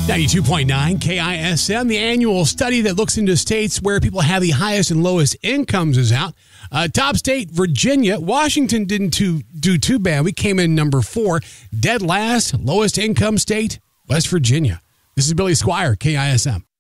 92.9 KISM, the annual study that looks into states where people have the highest and lowest incomes is out. Top state, Virginia. Washington didn't do too bad. We came in number 4. Dead last, lowest income state, West Virginia. This is Billy Squire, KISM.